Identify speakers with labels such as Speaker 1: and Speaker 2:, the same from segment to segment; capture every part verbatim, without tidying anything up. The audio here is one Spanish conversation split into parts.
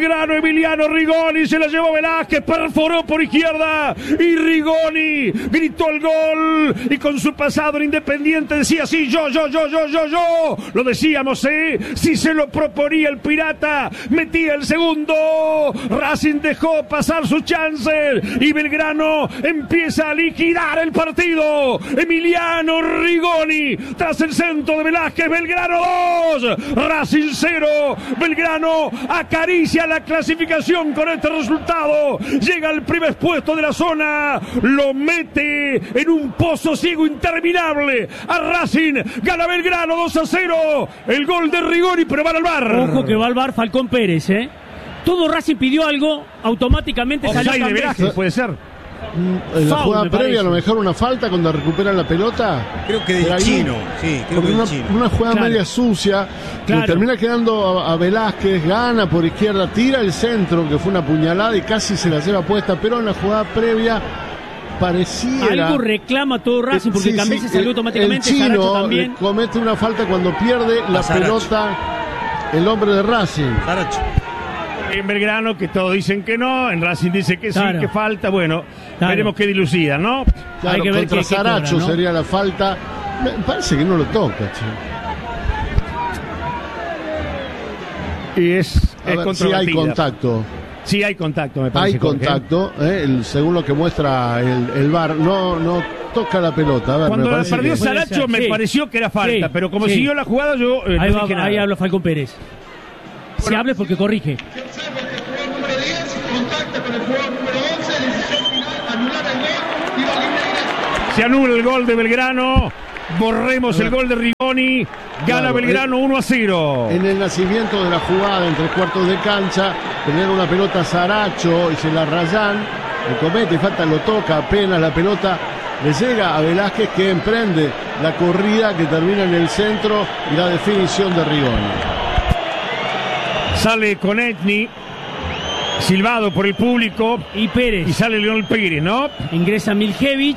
Speaker 1: Belgrano, Emiliano Rigoni, se la llevó Velázquez, perforó por izquierda y Rigoni gritó el gol y con su pasado en Independiente decía sí, yo, yo, yo, yo, yo, yo, lo decíamos, ¿eh? Si se lo proponía el Pirata, metía el segundo, Racing dejó pasar sus chances y Belgrano empieza a liquidar el partido. Emiliano Rigoni, tras el centro de Velázquez, Belgrano dos, Racing cero, Belgrano acaricia la clasificación con este resultado, llega al primer puesto de la zona, lo mete en un pozo ciego interminable a Racing, gana Belgrano dos a cero, el gol de Rigoni, pero va al bar.
Speaker 2: Ojo que va al bar Falcón Pérez, ¿eh? Todo Racing pidió algo, automáticamente
Speaker 1: o
Speaker 2: salió
Speaker 1: de Velázquez, puede ser.
Speaker 3: En la
Speaker 2: Foul,
Speaker 3: jugada previa, a lo mejor una falta cuando recupera la pelota.
Speaker 4: Creo que del
Speaker 3: ahí,
Speaker 4: chino, sí, creo que del
Speaker 3: una,
Speaker 4: chino.
Speaker 3: una jugada
Speaker 2: Claro.
Speaker 3: media sucia,
Speaker 2: Claro.
Speaker 3: le termina quedando a, a Velázquez, gana por izquierda, tira el centro, que fue una puñalada y casi se la lleva puesta, pero en la jugada previa pareciera...
Speaker 2: Algo reclama todo Racing porque
Speaker 3: Sí,
Speaker 2: Cambé se
Speaker 3: sí,
Speaker 2: salió
Speaker 3: el-
Speaker 2: automáticamente,
Speaker 3: el
Speaker 2: Saracho
Speaker 3: chino
Speaker 2: también.
Speaker 3: le comete una falta cuando pierde la
Speaker 4: Saracho.
Speaker 3: pelota el hombre de Racing.
Speaker 4: Saracho.
Speaker 1: En Belgrano, que todos dicen que no, en Racing dice que
Speaker 2: Claro.
Speaker 1: sí, que falta, bueno,
Speaker 2: Claro.
Speaker 1: veremos qué dilucida, ¿no?
Speaker 3: Claro,
Speaker 2: Hay que ver
Speaker 3: contra
Speaker 2: qué- qué
Speaker 3: Saracho
Speaker 2: cobra, ¿no?
Speaker 3: sería la falta. Me parece que no lo toca, che.
Speaker 1: Y es,
Speaker 3: A
Speaker 1: es
Speaker 3: ver, sí hay
Speaker 1: controvertida.
Speaker 3: contacto.
Speaker 1: Sí hay contacto, me parece.
Speaker 3: Hay
Speaker 1: Jorge.
Speaker 3: contacto, eh, el- según lo que muestra el, el V A R. No, no toca la pelota. A ver,
Speaker 1: Cuando
Speaker 3: me
Speaker 1: la
Speaker 3: parece
Speaker 1: perdió
Speaker 3: que-
Speaker 2: Puede
Speaker 1: Saracho
Speaker 2: ser,
Speaker 1: me
Speaker 2: sí.
Speaker 1: pareció que era falta,
Speaker 2: Sí,
Speaker 1: pero como
Speaker 2: sí.
Speaker 1: siguió la jugada yo eh,
Speaker 2: Ahí,
Speaker 1: no
Speaker 2: va,
Speaker 1: dije nada.
Speaker 2: ahí habla Falcón Pérez. Si habla es porque corrige.
Speaker 1: Se anula el gol de Belgrano, borremos el gol de Rigoni, gana
Speaker 3: Claro,
Speaker 1: Belgrano uno a cero.
Speaker 3: En el nacimiento de la jugada entre cuartos de cancha, tener una pelota Saracho y se la rayan, le comete falta, lo toca apenas la pelota, le llega a Velázquez que emprende la corrida que termina en el centro y la definición de Rigoni.
Speaker 1: Sale Konechny, silbado por el público,
Speaker 2: Y Pérez.
Speaker 1: y sale Leonel Pérez, ¿no?
Speaker 2: Ingresa Miljevic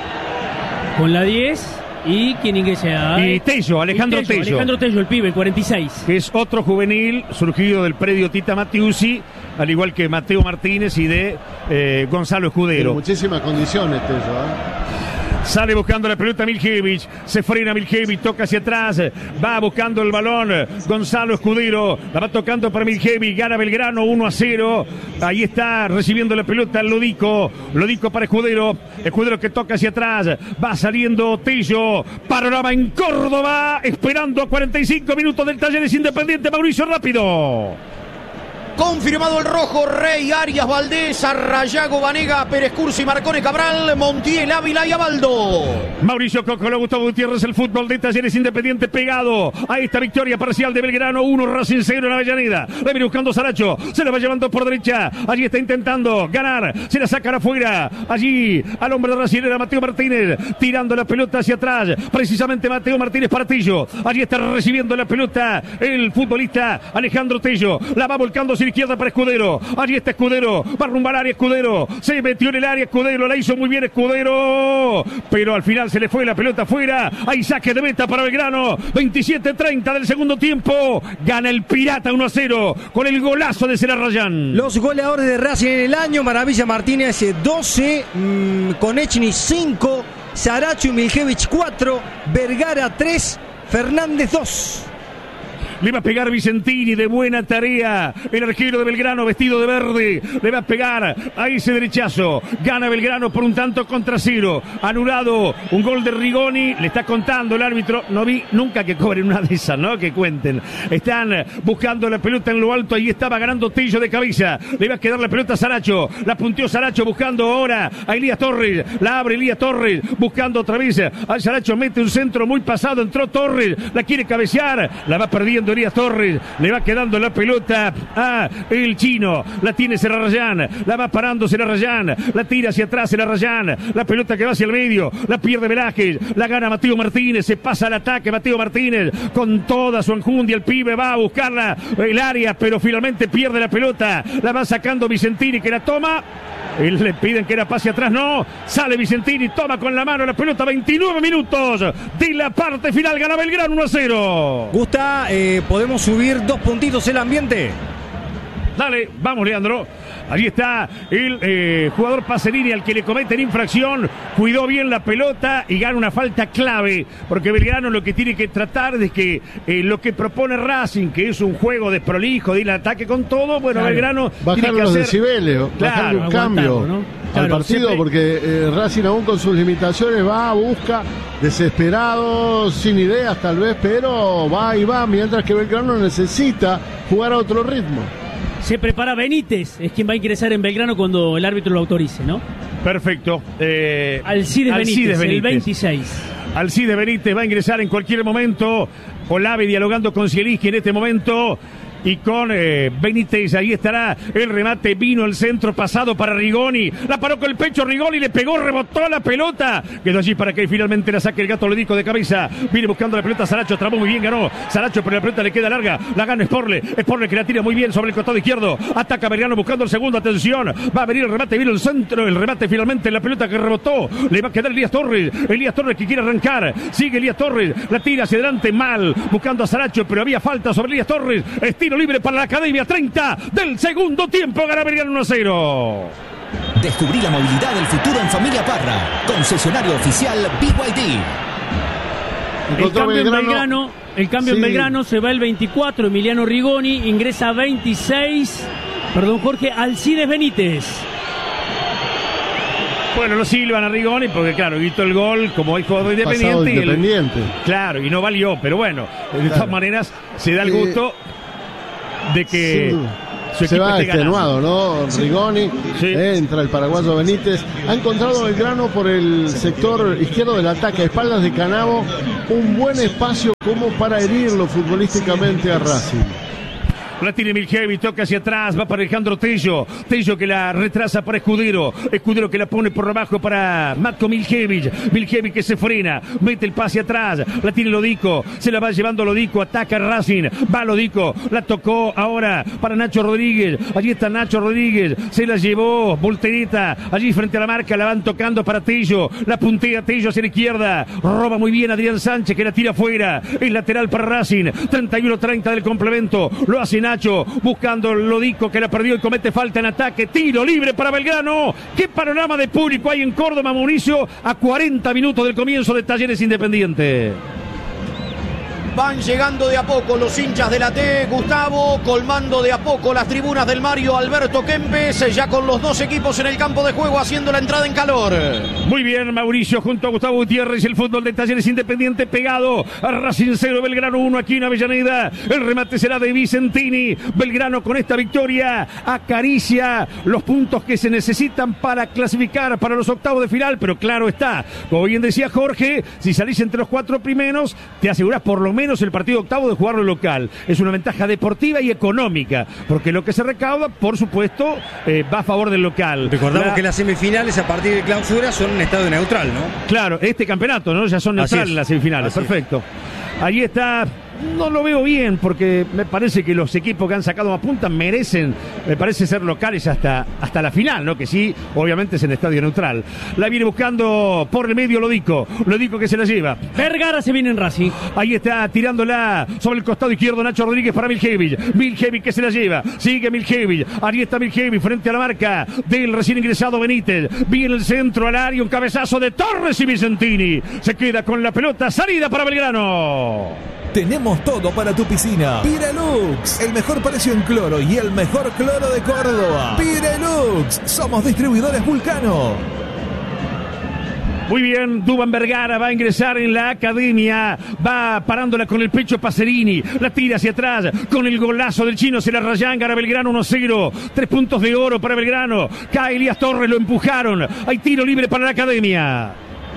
Speaker 2: con la diez. ¿Y quién ingresa?
Speaker 1: Y Tello, Alejandro
Speaker 2: Y
Speaker 1: Tello.
Speaker 2: Alejandro Tello, el pibe, el cuarenta y seis.
Speaker 1: Que es otro juvenil surgido del predio Tita Matiusi, al igual que Mateo Martínez y de eh, Gonzalo
Speaker 3: Tiene
Speaker 1: Escudero.
Speaker 3: muchísimas condiciones, Tello, ¿eh?
Speaker 1: Sale buscando la pelota Miljevic, se frena Miljevic, toca hacia atrás, va buscando el balón Gonzalo Escudero, la va tocando para Miljevic, gana Belgrano uno a cero, ahí está recibiendo la pelota Lodico, Lodico para Escudero, Escudero que toca hacia atrás, va saliendo Tello, panorama en Córdoba, esperando a cuarenta y cinco minutos del Talleres Independiente, Mauricio rápido.
Speaker 4: Confirmado el rojo, Rey, Arias, Valdés, Arrayago, Vanega, Pérez Cursi, Marcone, Cabral, Montiel, Ávila y Abaldo.
Speaker 1: Mauricio Cocolo, Gustavo Gutiérrez, el fútbol de Talleres Independiente pegado a esta victoria parcial de Belgrano, uno Racing cero en Avellaneda. La viene buscando Saracho, se la va llevando por derecha, allí está intentando ganar, se la sacan afuera, allí al hombre de Racing era Mateo Martínez, tirando la pelota hacia atrás, precisamente Mateo Martínez para Tello, allí está recibiendo la pelota el futbolista Alejandro Tello, la va volcando hacia la izquierda para Escudero, allí está Escudero, va rumbo al área Escudero, se metió en el área Escudero, la hizo muy bien Escudero, pero al final se le fue la pelota afuera, hay saque de meta para Belgrano, veintisiete treinta del segundo tiempo, gana el Pirata uno a cero con el golazo de Celarrayán.
Speaker 4: Los goleadores de Racing en el año, Maravilla Martínez doce, mmm, Konechny cinco, Saracho y Miljevic cuatro, Vergara tres, Fernández dos.
Speaker 1: Le va a pegar Vicentini de buena tarea. El arquero de Belgrano vestido de verde. Le va a pegar a ese derechazo. Gana Belgrano por un tanto contra cero. Anulado un gol de Rigoni. Le está contando el árbitro. No vi nunca que cobren una de esas, ¿no? Que cuenten. Están buscando la pelota en lo alto. Ahí estaba ganando Tello de cabeza. Le va a quedar la pelota a Saracho. La punteó Saracho buscando ahora a Elías Torres. La abre Elías Torres. Buscando otra vez a Saracho. Mete un centro muy pasado. Entró Torres. La quiere cabecear. La va perdiendo Elías Torres, le va quedando la pelota a el chino, la tiene Celarrayán, la va parando Celarrayán, la tira hacia atrás Celarrayán, la pelota que va hacia el medio, la pierde Velázquez, la gana Mateo Martínez, se pasa al ataque Mateo Martínez, con toda su enjundia, el pibe va a buscarla, el área, pero finalmente pierde la pelota, la va sacando Vicentini que la toma. Y le piden que era pase atrás, no, sale Vicentini, toma con la mano la pelota, veintinueve minutos de la parte final, gana Belgrano uno a cero.
Speaker 4: Gusta, eh, ¿podemos subir dos puntitos el ambiente?
Speaker 1: Dale, vamos, Leandro. Allí está el eh, jugador Pacerini al que le cometen infracción. Cuidó bien la pelota y gana una falta clave. Porque Belgrano lo que tiene que tratar es que eh, lo que propone Racing, que es un juego desprolijo, de ir al ataque con todo, bueno, claro. Belgrano
Speaker 3: bajar
Speaker 1: tiene que
Speaker 3: los
Speaker 1: hacer...
Speaker 3: decibeles,
Speaker 1: claro,
Speaker 3: bajarle un cambio, ¿no? Claro, al partido, siempre... porque eh, Racing aún con sus limitaciones va, busca, desesperado, sin ideas tal vez, pero va y va, mientras que Belgrano necesita jugar a otro ritmo.
Speaker 2: Se prepara Benítez, es quien va a ingresar en Belgrano cuando el árbitro lo autorice, ¿no?
Speaker 1: Perfecto. Eh,
Speaker 2: Alcides,
Speaker 1: Alcides
Speaker 2: Benítez,
Speaker 1: Benítez,
Speaker 2: el veintiséis.
Speaker 1: Alcides Benítez va a ingresar en cualquier momento. Olave dialogando con Zielinski en este momento. Y con eh, Benítez, ahí estará el remate, vino el centro pasado para Rigoni, la paró con el pecho Rigoni, le pegó, rebotó la pelota, quedó allí para que finalmente la saque el Gato Lodico de cabeza, viene buscando la pelota Saracho, trabó muy bien, ganó Saracho, pero la pelota le queda larga, la gana Sporle, Sporle que la tira muy bien sobre el costado izquierdo, ataca Belgrano buscando el segundo, atención, va a venir el remate, vino el centro, el remate finalmente, la pelota que rebotó, le va a quedar Elías Torres, Elías Torres que quiere arrancar, sigue Elías Torres, la tira hacia adelante mal, buscando a Saracho, pero había falta sobre Elías Torres, estilo libre para la Academia, treinta del segundo tiempo, gana Belgrano uno a cero.
Speaker 5: Descubrí la movilidad del futuro en Familia Parra, concesionario oficial B Y D.
Speaker 2: El cambio en Belgrano, el cambio sí. en Belgrano se va el veinticuatro, Emiliano Rigoni, ingresa veintiséis, perdón Jorge, Alcides Benítez.
Speaker 1: Bueno, lo silban a Rigoni porque, claro, gritó el gol como hay jugador independiente.
Speaker 3: Y independiente.
Speaker 1: El, claro, y no valió, pero bueno, de claro. todas maneras se da el gusto de que
Speaker 3: sí. se va extenuado, ¿no? Rigoni, sí. entra el paraguayo Benítez. Ha encontrado Belgrano por el sector izquierdo del ataque, a espaldas de Canavo, un buen espacio como para herirlo futbolísticamente a Racing.
Speaker 1: La tiene Miljevic, toca hacia atrás, va para Alejandro Tello. Tello que la retrasa para Escudero. Escudero que la pone por abajo para Matko Miljevic. Miljevic que se frena, mete el pase atrás. La tiene Lodico, se la va llevando Lodico, ataca Racing. Va Lodico, la tocó ahora para Nacho Rodríguez. Allí está Nacho Rodríguez, se la llevó Voltereta. Allí frente a la marca, la van tocando para Tello. La puntea Tello hacia la izquierda. Roba muy bien Adrián Sánchez que la tira afuera. Es lateral para Racing. treinta y uno treinta del complemento. Lo hace Nacho, buscando Lodico que la perdió y comete falta en ataque, tiro libre para Belgrano. ¿Qué panorama de público hay en Córdoba, Mauricio, a cuarenta minutos del comienzo de Talleres Independiente?
Speaker 6: Van llegando de a poco los hinchas de la T, Gustavo, colmando de a poco las tribunas del Mario Alberto Kempes, ya con los dos equipos en el campo de juego haciendo la entrada en calor.
Speaker 1: Muy bien, Mauricio, junto a Gustavo Gutiérrez, el fútbol de Talleres Independiente pegado a Racing cero, Belgrano uno aquí en Avellaneda. El remate será de Vicentini. Belgrano con esta victoria acaricia los puntos que se necesitan para clasificar para los octavos de final, pero claro está, como bien decía Jorge, si salís entre los cuatro primeros, te asegurás por lo menos el partido octavo de jugarlo local. Es una ventaja deportiva y económica, porque lo que se recauda, por supuesto, eh, va a favor del local.
Speaker 4: Recordamos la... que las semifinales a partir de clausura son en estadio neutral, ¿no?
Speaker 1: Claro, este campeonato, ¿no? Ya son neutrales las semifinales. Así perfecto. Es. Ahí está. No lo veo bien porque me parece que los equipos que han sacado a punta merecen, me parece, ser locales hasta, hasta la final, ¿no? Que sí, obviamente es en estadio neutral. La viene buscando por el medio Lodico. Lodico que se la lleva.
Speaker 2: Vergara se viene en Racing.
Speaker 1: Ahí está tirándola sobre el costado izquierdo Nacho Rodríguez para Miljevic. Miljevic que se la lleva. Sigue Miljevic. Ahí está Miljevic frente a la marca del recién ingresado Benítez. Viene el centro al área. Un cabezazo de Torres y Vicentini. Se queda con la pelota. Salida para Belgrano.
Speaker 5: Tenemos todo para tu piscina. Pirelux, el mejor precio en cloro y el mejor cloro de Córdoba. Pirelux, somos distribuidores Vulcano.
Speaker 1: Muy bien, Duván Vergara va a ingresar en la academia, va parándola con el pecho Pacerini, la tira hacia atrás, con el golazo del chino, se la rayan, gana Belgrano uno cero, tres puntos de oro para Belgrano, cae Elías Torres, lo empujaron, hay tiro libre para la academia.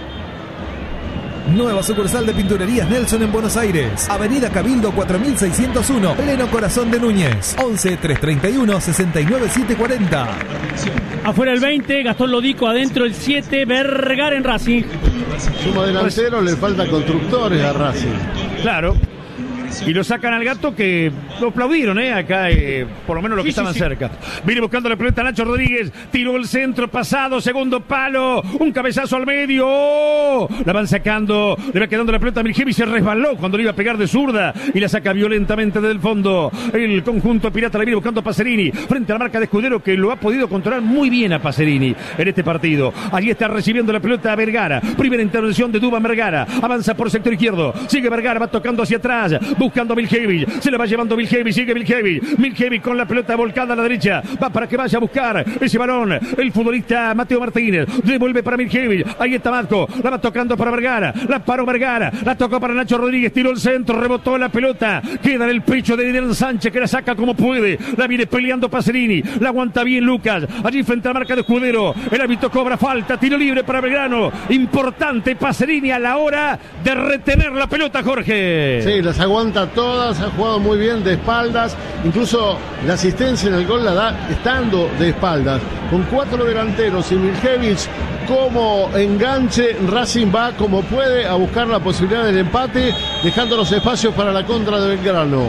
Speaker 5: Nueva sucursal de Pinturerías Nelson en Buenos Aires. Avenida Cabildo cuatro mil seiscientos uno, pleno corazón de Núñez. once, trescientos treinta y uno, sesenta y nueve, setecientos cuarenta.
Speaker 2: Afuera el veinte, Gastón Lodico, adentro el siete, Vergara en Racing.
Speaker 3: Sumo delantero, le falta constructores a Racing.
Speaker 1: Claro. y lo sacan al gato, que lo aplaudieron, ¿eh? Acá, eh, por lo menos los que sí, estaban sí, sí. cerca. Viene buscando la pelota Nacho Rodríguez, tiró el centro pasado, segundo palo, un cabezazo al medio, ¡oh! La van sacando, le va quedando la pelota a Miljevic, se resbaló cuando le iba a pegar de zurda y la saca violentamente desde el fondo. El conjunto pirata le viene buscando a Pacerini, frente a la marca de Escudero, que lo ha podido controlar muy bien a Pacerini en este partido. Allí está recibiendo la pelota a Vergara, primera intervención de Duván Vergara, avanza por sector izquierdo, sigue Vergara, va tocando hacia atrás, buscando a Miljevic, se la va llevando Miljevic, sigue Miljevic, Miljevic con la pelota volcada a la derecha, va para que vaya a buscar ese balón, el futbolista Mateo Martínez, devuelve para Miljevic, ahí está Matco, la va tocando para Vergara, la paró Vergara, la tocó para Nacho Rodríguez, tiró el centro, rebotó la pelota, queda en el pecho de Edén Sánchez, que la saca como puede, la viene peleando Pacerini, la aguanta bien Lucas, allí frente a la marca de Escudero, el árbitro cobra falta, tiro libre para Belgrano, importante Pacerini a la hora de retener la pelota, Jorge.
Speaker 3: Sí, las aguanta todas, ha jugado muy bien de espaldas, incluso la asistencia en el gol la da estando de espaldas, con cuatro delanteros y Miljevic como enganche, Racing va como puede a buscar la posibilidad del empate, dejando los espacios para la contra de Belgrano.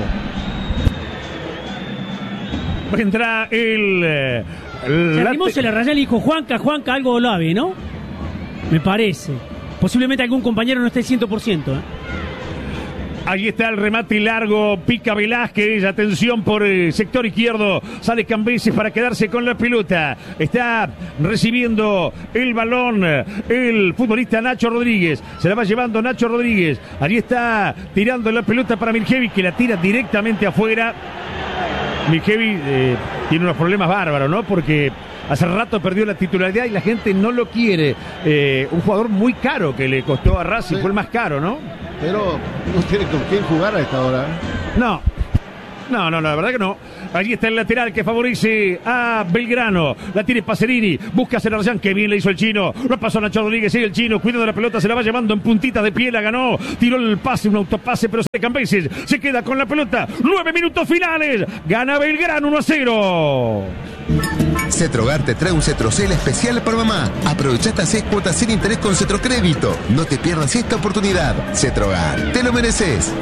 Speaker 1: Vendrá el... el
Speaker 2: se arrimó, se le rayó y dijo Juanca, Juanca, algo lave, ¿no? Me parece. Posiblemente algún compañero no esté cien por ciento, ¿eh?
Speaker 1: Ahí está el remate largo, pica Velázquez, atención por el sector izquierdo, sale Cambeses para quedarse con la pelota, está recibiendo el balón el futbolista Nacho Rodríguez, se la va llevando Nacho Rodríguez, allí está tirando la pelota para Miljevic, que la tira directamente afuera. Miljevic eh, tiene unos problemas bárbaros, ¿no? Porque hace rato perdió la titularidad y la gente no lo quiere. Eh, un jugador muy caro que le costó a Racing, sí. Fue el más caro, ¿no?
Speaker 3: Pero no tiene con quién jugar a esta hora.
Speaker 1: No, no, no, no, la verdad que no. Allí está el lateral que favorece a Belgrano. La tiene Pacerini, busca a Celarayán, que bien le hizo el chino. Lo pasó a Nacho Rodríguez, sigue el chino, cuidando la pelota, se la va llevando en puntita de pie, la ganó. Tiró el pase, un autopase, pero se Cambeses se queda con la pelota. Nueve minutos finales. Gana Belgrano uno a cero.
Speaker 7: Cetrogar te trae un Cetrocel especial para mamá. Aprovecha estas seis cuotas sin interés con Cetrocrédito. No te pierdas esta oportunidad. Cetrogar, te lo mereces.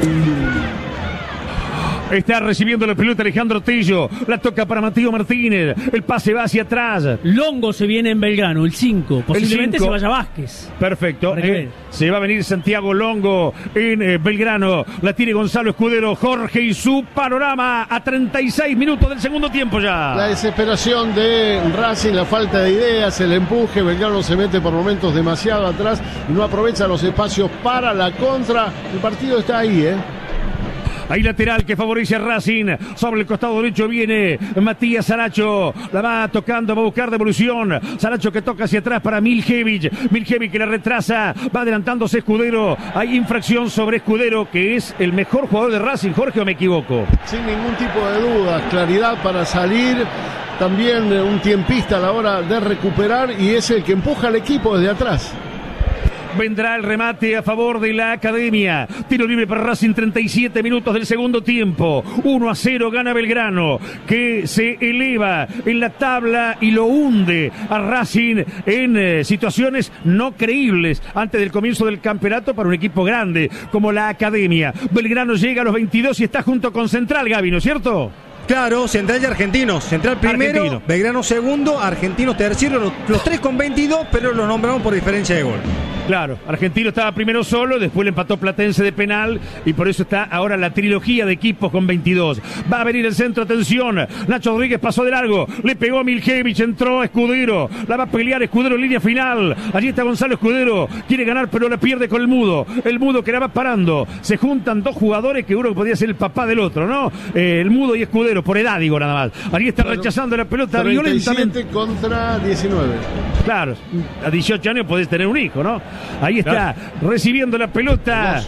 Speaker 1: Está recibiendo la pelota Alejandro Tello. La toca para Mateo Martínez. El pase va hacia atrás.
Speaker 2: Longo se viene en Belgrano, el cinco. Posiblemente el cinco. Se vaya Vázquez.
Speaker 1: Perfecto. Eh, se va a venir Santiago Longo en eh, Belgrano. La tiene Gonzalo Escudero. Jorge y su panorama a treinta y seis minutos del segundo tiempo ya.
Speaker 3: La desesperación de Racing, la falta de ideas, el empuje. Belgrano se mete por momentos demasiado atrás y no aprovecha los espacios para la contra. El partido está ahí, ¿eh?
Speaker 1: Hay lateral que favorece a Racing. Sobre el costado derecho viene Matías Saracho. La va tocando, va a buscar devolución. Saracho que toca hacia atrás para Miljevic. Miljevic que la retrasa. Va adelantándose Escudero. Hay infracción sobre Escudero, que es el mejor jugador de Racing. Jorge, ¿o me equivoco?
Speaker 3: Sin ningún tipo de duda. Claridad para salir. También un tiempista a la hora de recuperar. Y es el que empuja al equipo desde atrás.
Speaker 1: Vendrá el remate a favor de la Academia. Tiro libre para Racing, treinta y siete minutos del segundo tiempo. uno a cero gana Belgrano, que se eleva en la tabla y lo hunde a Racing en eh, situaciones no creíbles antes del comienzo del campeonato para un equipo grande como la Academia. Belgrano llega a los veintidós y está junto con Central, Gaby, ¿no es cierto?
Speaker 4: Claro, Central y Argentinos. Central primero, Argentino. Belgrano segundo, Argentinos tercero, los, los tres con veintidós, pero los nombramos por diferencia de gol.
Speaker 1: Claro, Argentino estaba primero solo, después le empató Platense de penal y por eso está ahora la trilogía de equipos con veintidós. Va a venir el centro, atención, Nacho Rodríguez pasó de largo, le pegó a Miljevic, entró Escudero, la va a pelear Escudero en línea final. Allí está Gonzalo Escudero, quiere ganar pero la pierde con el Mudo, el Mudo que la va parando. Se juntan dos jugadores que uno podía ser el papá del otro, ¿no? Eh, el Mudo y Escudero, por edad digo nada más. Allí está claro, rechazando la pelota violentamente.
Speaker 3: Contra diecinueve.
Speaker 1: Claro, a dieciocho años podés tener un hijo, ¿no? Ahí está, claro. Recibiendo la pelota.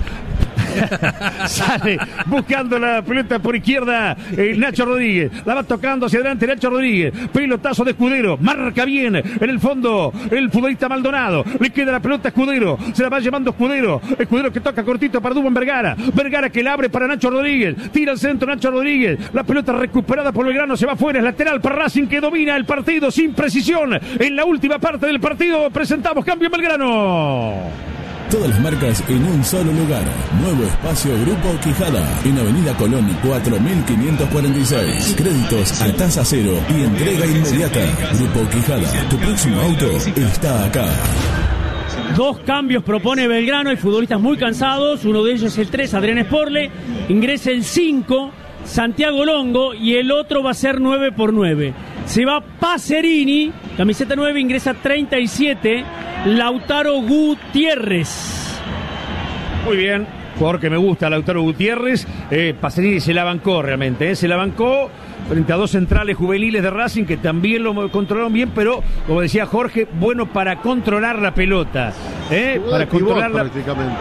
Speaker 1: Sale buscando la pelota por izquierda eh, Nacho Rodríguez, la va tocando hacia adelante Nacho Rodríguez, pelotazo de Escudero, marca bien en el fondo el futbolista Maldonado, le queda la pelota a Escudero, se la va llevando Escudero, Escudero que toca cortito para Duván Vergara, Vergara que la abre para Nacho Rodríguez, tira al centro Nacho Rodríguez, la pelota recuperada por Belgrano, se va afuera, es lateral para Racing que domina el partido sin precisión. En la última parte del partido presentamos cambio en Belgrano.
Speaker 5: Todas las marcas en un solo lugar. Nuevo espacio Grupo Quijada, en Avenida Colón cuatro mil quinientos cuarenta y seis. Créditos a tasa cero y entrega inmediata. Grupo Quijada, tu próximo auto está acá.
Speaker 2: Dos cambios propone Belgrano, hay futbolistas muy cansados, uno de ellos es el tres, Adrián Sporle, ingresa el cinco, Santiago Longo, y el otro va a ser nueve por nueve. Se va Pacerini, camiseta nueve, ingresa treinta y siete, Lautaro Gutiérrez.
Speaker 1: Muy bien, jugador que me gusta, Lautaro Gutiérrez. eh, Pacerini se la bancó realmente, eh, se la bancó frente a dos centrales juveniles de Racing que también lo controlaron bien, pero como decía Jorge, bueno para controlar la pelota, ¿eh? para controlar la...
Speaker 3: prácticamente.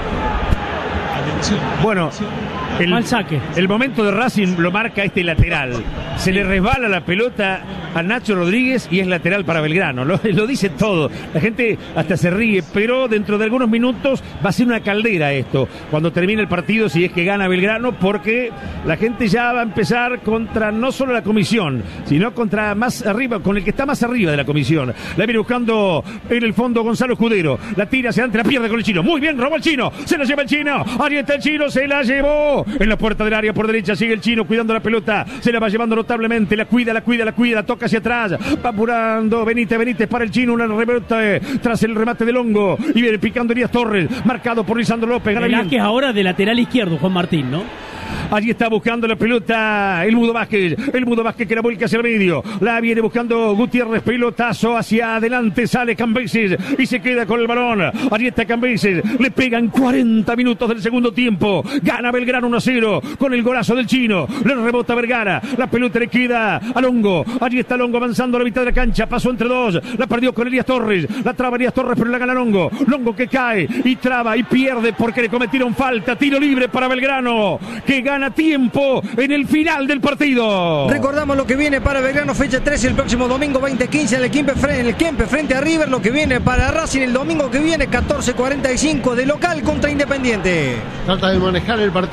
Speaker 1: Bueno, el,
Speaker 2: Mal saque.
Speaker 1: el momento de Racing lo marca este lateral. Se le resbala la pelota a Nacho Rodríguez y es lateral para Belgrano. Lo, lo dice todo. La gente hasta se ríe, pero dentro de algunos minutos va a ser una caldera esto. Cuando termine el partido, si es que gana Belgrano, porque la gente ya va a empezar contra no solo la comisión, sino contra más arriba, con el que está más arriba de la comisión. La viene buscando en el fondo Gonzalo Escudero. La tira hacia adelante, la pierde con el chino. Muy bien, robó el chino. Se la lleva el chino. Ahí está el chino, se la llevó. En la puerta del área por derecha sigue el chino cuidando la pelota. Se la va llevando notablemente. La cuida, la cuida, la cuida. La toca hacia atrás. Va apurando. Benítez, Benítez para el chino. Una rebota eh, tras el remate del hongo. Y viene picando Elías Torres. Marcado por Lisandro López. Gana
Speaker 2: Velázquez
Speaker 1: bien.
Speaker 2: ahora de lateral izquierdo, Juan Martín, ¿no?
Speaker 1: Allí está buscando la pelota el Mudo Vázquez. El Mudo Vázquez que la vuelca hacia el medio. La viene buscando Gutiérrez. Pelotazo hacia adelante. Sale Cambeses y se queda con el balón. Allí está Cambeses. Le pegan cuarenta minutos del segundo tiempo. Gana Belgrano uno a cero con el golazo del chino. Le rebota Vergara. La pelota le queda a Longo. Allí está Longo avanzando a la mitad de la cancha. Pasó entre dos. La perdió con Elías Torres. La traba Elías Torres, pero la gana Longo. Longo que cae y traba y pierde porque le cometieron falta. Tiro libre para Belgrano, que gana tiempo en el final del partido.
Speaker 4: Recordamos lo que viene para Belgrano, fecha trece, el próximo domingo veinte quince en el Kempe, en el Kempe frente a River. Lo que viene para Racing el domingo que viene, catorce cuarenta y cinco de local contra Independiente.
Speaker 3: Trata de manejar el partido.